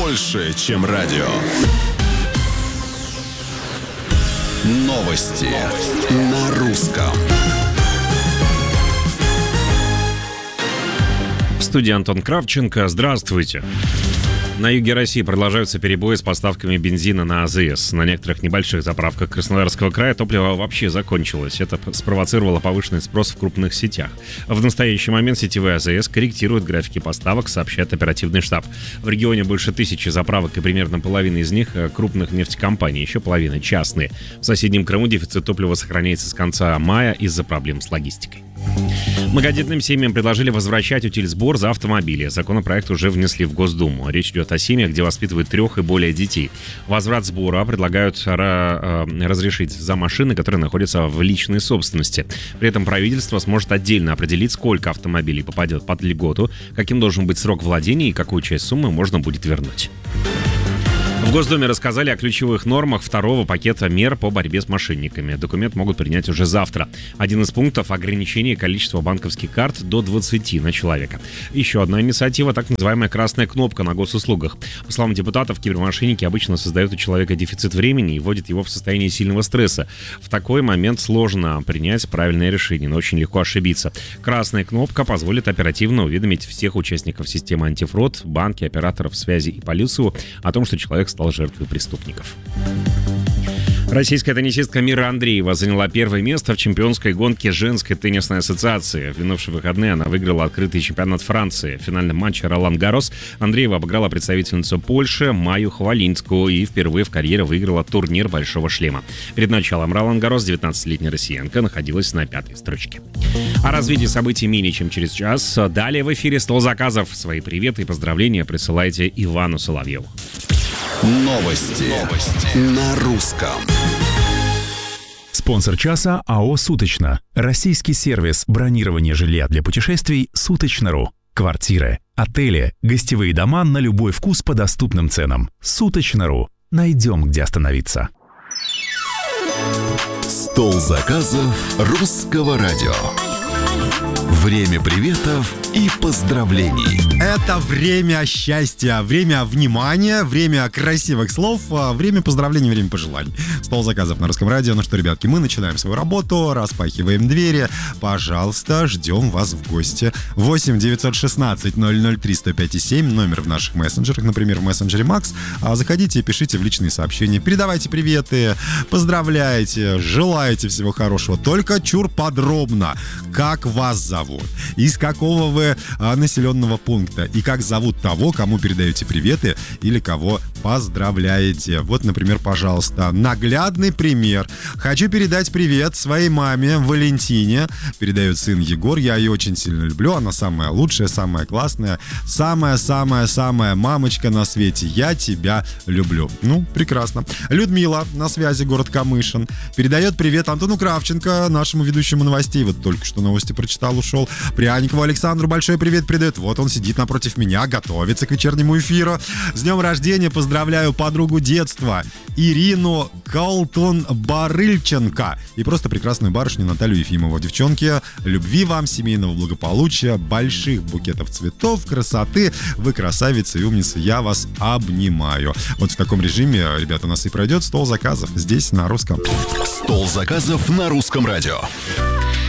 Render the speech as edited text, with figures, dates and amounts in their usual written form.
больше, чем радио. Новости на русском. В студии Антон Кравченко. Здравствуйте. На юге России продолжаются перебои с поставками бензина на АЗС. На некоторых небольших заправках Краснодарского края топливо вообще закончилось. Это спровоцировало повышенный спрос в крупных сетях. В настоящий момент сетевые АЗС корректируют графики поставок, сообщает оперативный штаб. В регионе больше 1000 заправок, и примерно половина из них крупных нефтекомпаний, еще половина частные. В соседнем Крыму дефицит топлива сохраняется с конца мая из-за проблем с логистикой. Многодетным семьям предложили возвращать утильсбор за автомобили. Законопроект уже внесли в Госдуму. Речь идет о семьях, где воспитывают 3 и более детей. Возврат сбора предлагают разрешить за машины, которые находятся в личной собственности. При этом правительство сможет отдельно определить, сколько автомобилей попадет под льготу, каким должен быть срок владения и какую часть суммы можно будет вернуть. В Госдуме рассказали о ключевых нормах второго пакета мер по борьбе с мошенниками. Документ могут принять уже завтра. Один из пунктов — ограничение количества банковских карт до 20 на человека. Еще одна инициатива — так называемая красная кнопка на госуслугах. По словам депутатов, кибермошенники обычно создают у человека дефицит времени и вводят его в состояние сильного стресса. В такой момент сложно принять правильное решение, но очень легко ошибиться. Красная кнопка позволит оперативно уведомить всех участников системы антифрод, банки, операторов связи и полицию о том, что человек стал жертвой преступников. Российская теннисистка Мира Андреева заняла первое место в чемпионской гонке женской теннисной ассоциации. В минувшие выходные она выиграла открытый чемпионат Франции. В финальном матче Ролан-Гаррос Андреева обыграла представительницу Польши Майю Хвалинскую и впервые в карьере выиграла турнир «Большого шлема». Перед началом Ролан-Гаррос 19-летняя россиянка находилась на 5-й строчке. О развитии событий менее чем через час. Далее в эфире «Стол заказов». Свои приветы и поздравления присылайте Ивану Соловьеву. Новости на русском. Спонсор часа АО «Суточно». Российский сервис бронирования жилья для путешествий «Суточно.ру». Квартиры, отели, гостевые дома на любой вкус по доступным ценам. «Суточно.ру». Найдем, где остановиться. Стол заказов русского радио. Время приветов и поздравлений. Это время счастья, время внимания, время красивых слов, время поздравлений, время пожеланий. Стол заказов на русском радио. Ну что, ребятки, мы начинаем свою работу, распахиваем двери. Пожалуйста, ждем вас в гости. 8 916 003 105 7, номер в наших мессенджерах, например, в мессенджере Макс. Заходите и пишите в личные сообщения. Передавайте приветы, поздравляйте, желаете всего хорошего. Только чур подробно, как вас зовут, из какого вы населенного пункта и как зовут того, кому передаете приветы или кого поздравляете. Вот, например, пожалуйста, наглядный пример. Хочу передать привет своей маме Валентине. Передает сын Егор. Я ее очень сильно люблю. Она самая лучшая, самая классная, самая мамочка на свете. Я тебя люблю. Ну, прекрасно. Людмила на связи, город Камышин. Передает привет Антону Кравченко, нашему ведущему новостей. Вот только что новости прочитал, ушел. Пряникову Александру большой привет передает. Вот он сидит напротив меня, готовится к вечернему эфиру. С днем рождения поздравляю подругу детства Ирину Калтон-Барыльченко и просто прекрасную барышню Наталью Ефимову. Девчонки, любви вам, семейного благополучия, больших букетов цветов, красоты. Вы красавицы и умницы. Я вас обнимаю. Вот в таком режиме, ребята, у нас и пройдет стол заказов здесь на русском. Стол заказов на русском радио.